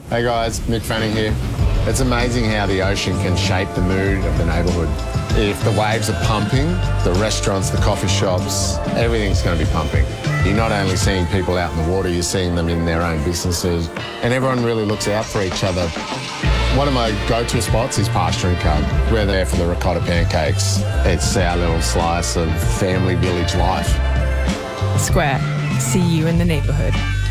Hey guys, Mick Fanning here. It's amazing how the ocean can shape the mood of the neighbourhood. If the waves are pumping, the restaurants, the coffee shops, everything's going to be pumping. You're not only seeing people out in the water, you're seeing them in their own businesses, and everyone really looks out for each other. One of my go-to spots is Pasture & Cub. We're there for the ricotta pancakes. It's our little slice of family village life. Square. See you in the neighbourhood.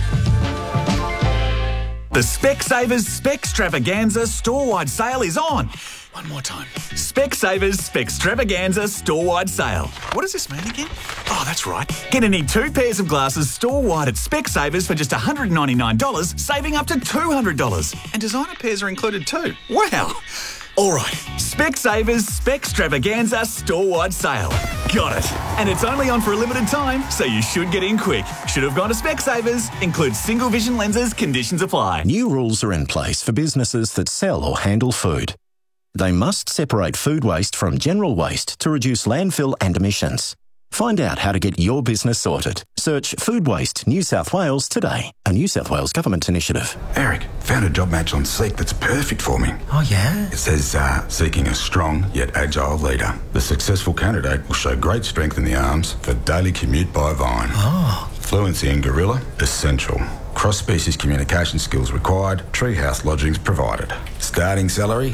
The Specsavers Specstravaganza store-wide sale is on. One more time. Specsavers Specstravaganza store-wide sale. What does this mean again? Oh, that's right. Get any 2 pairs of glasses store-wide at Specsavers for just $199, saving up to $200. And designer pairs are included too. Wow. All right. Specsavers Specstravaganza store-wide sale. Got it. And it's only on for a limited time, so you should get in quick. Should have gone to Specsavers. Includes single vision lenses. Conditions apply. New rules are in place for businesses that sell or handle food. They must separate food waste from general waste to reduce landfill and emissions. Find out how to get your business sorted. Search Food Waste New South Wales today, a New South Wales government initiative. Eric, found a job match on Seek that's perfect for me. Oh, yeah? It says, seeking a strong yet agile leader. The successful candidate will show great strength in the arms for daily commute by Vine. Oh. Fluency in Gorilla, essential. Cross-species communication skills required. Treehouse lodgings provided. Starting salary,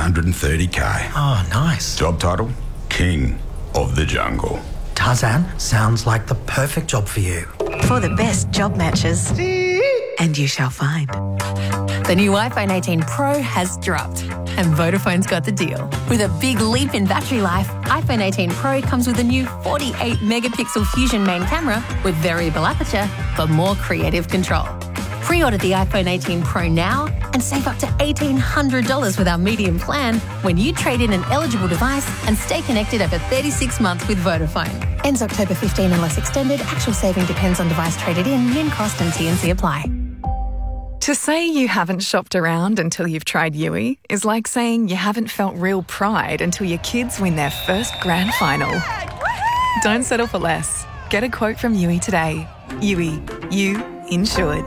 $130K. Oh, nice. Job title, King of the Jungle. Tarzan, sounds like the perfect job for you. For the best job matches. And you shall find. The new iPhone 18 Pro has dropped, and Vodafone's got the deal. With a big leap in battery life, iPhone 18 Pro comes with a new 48-megapixel Fusion main camera with variable aperture for more creative control. Pre-order the iPhone 18 Pro now and save up to $1,800 with our medium plan when you trade in an eligible device and stay connected over 36 months with Vodafone. Ends October 15 unless extended. Actual saving depends on device traded in, min cost and T&C apply. To say you haven't shopped around until you've tried Yui is like saying you haven't felt real pride until your kids win their first grand final. Don't settle for less. Get a quote from Yui today. Yui, you insured.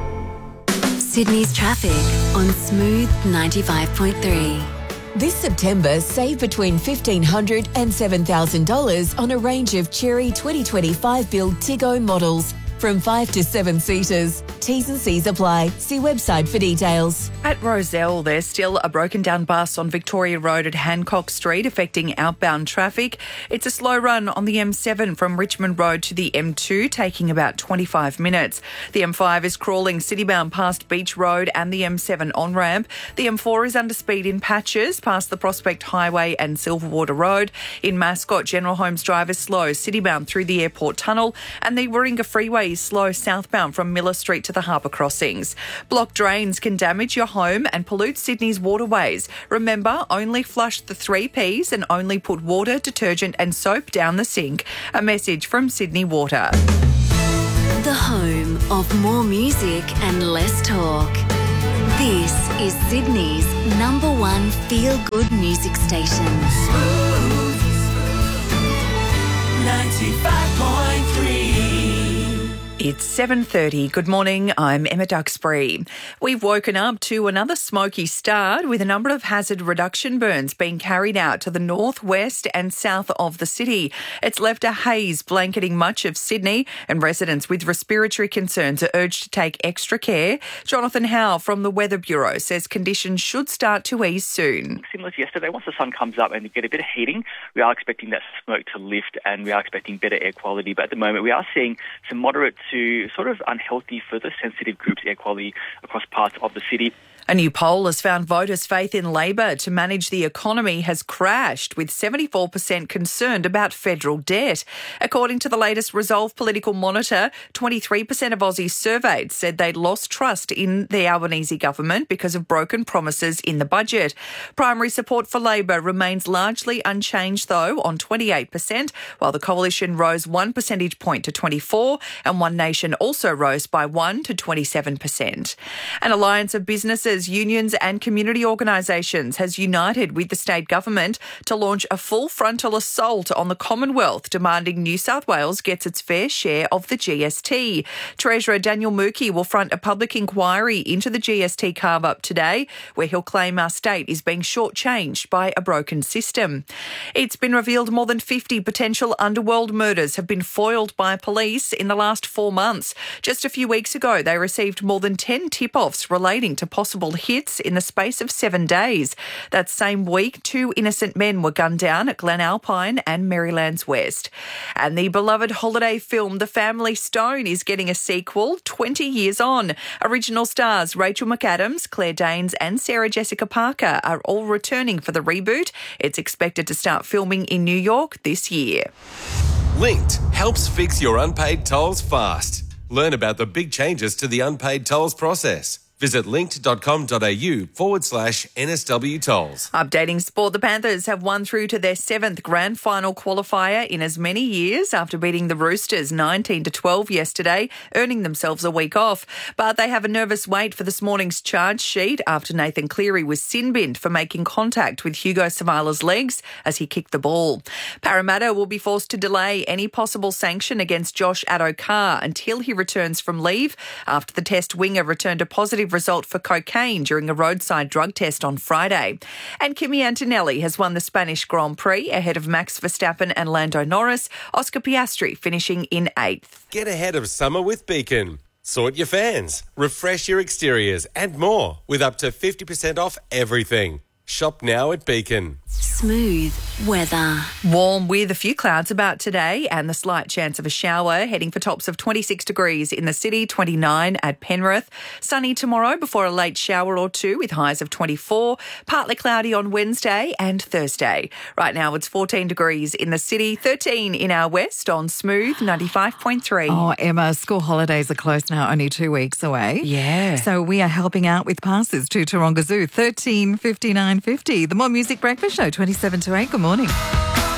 Sydney's traffic on Smooth 95.3. This September, save between $1,500 and $7,000 on a range of Chery 2025 build Tiggo models from 5 to 7 seaters. T's and C's apply. See website for details. At Rozelle, there's still a broken down bus on Victoria Road at Hancock Street affecting outbound traffic. It's a slow run on the M7 from Richmond Road to the M2, taking about 25 minutes. The M5 is crawling citybound past Beach Road and the M7 on-ramp. The M4 is under speed in patches past the Prospect Highway and Silverwater Road. In Mascot, General Holmes Drive is slow citybound through the Airport Tunnel, and the Warringah Freeway is slow southbound from Miller Street to the harbour crossings. Blocked drains can damage your home and pollute Sydney's waterways. Remember, only flush the 3 Ps and only put water, detergent and soap down the sink. A message from Sydney Water. The home of more music and less talk. This is Sydney's #1 feel-good music station. Smooth 95.3. It's 7:30. Good morning. I'm Emma Duxbury. We've woken up to another smoky start with a number of hazard reduction burns being carried out to the north, west and south of the city. It's left a haze blanketing much of Sydney, and residents with respiratory concerns are urged to take extra care. Jonathan Howe from the Weather Bureau says conditions should start to ease soon. Similar to yesterday, once the sun comes up and you get a bit of heating, we are expecting that smoke to lift and we are expecting better air quality. But at the moment, we are seeing some moderate to sort of unhealthy for the sensitive groups air quality across parts of the city. A new poll has found voters' faith in Labor to manage the economy has crashed, with 74% concerned about federal debt. According to the latest Resolve Political Monitor, 23% of Aussies surveyed said they'd lost trust in the Albanese government because of broken promises in the budget. Primary support for Labor remains largely unchanged, though, on 28%, while the coalition rose 1 percentage point to 24%, and One Nation also rose by 1 to 27%. An alliance of businesses teachers, unions and community organisations has united with the state government to launch a full frontal assault on the Commonwealth, demanding New South Wales gets its fair share of the GST. Treasurer Daniel Mookie will front a public inquiry into the GST carve-up today, where he'll claim our state is being shortchanged by a broken system. It's been revealed more than 50 potential underworld murders have been foiled by police in the last 4 months. Just a few weeks ago, they received more than 10 tip-offs relating to possible hits in the space of 7 days. That same week, 2 innocent men were gunned down at Glen Alpine and Maryland's West. And the beloved holiday film The Family Stone is getting a sequel 20 years on. Original stars Rachel McAdams, Claire Danes and Sarah Jessica Parker are all returning for the reboot. It's expected to start filming in New York this year. Linked helps fix your unpaid tolls fast. Learn about the big changes to the unpaid tolls process. Visit linked.com.au/NSW tolls. Updating sport, the Panthers have won through to their 7th grand final qualifier in as many years after beating the Roosters 19-12 yesterday, earning themselves a week off. But they have a nervous wait for this morning's charge sheet after Nathan Cleary was sin-binned for making contact with Hugo Savala's legs as he kicked the ball. Parramatta will be forced to delay any possible sanction against Josh Addo-Carr until he returns from leave after the Test winger returned a positive result for cocaine during a roadside drug test on Friday. And Kimi Antonelli has won the Spanish Grand Prix ahead of Max Verstappen and Lando Norris, Oscar Piastri finishing in 8th. Get ahead of summer with Beacon. Sort your fans, refresh your exteriors and more with up to 50% off everything. Shop now at Beacon. Smooth weather. Warm with a few clouds about today and the slight chance of a shower, heading for tops of 26 degrees in the city, 29 at Penrith. Sunny tomorrow before a late shower or two with highs of 24. Partly cloudy on Wednesday and Thursday. Right now it's 14 degrees in the city, 13 in our west on Smooth 95.3. Oh, Emma, school holidays are close now, only 2 weeks away. Yeah. So we are helping out with passes to Taronga Zoo, 13 59 50. The More Music Breakfast Show, 27 to 8. Good morning.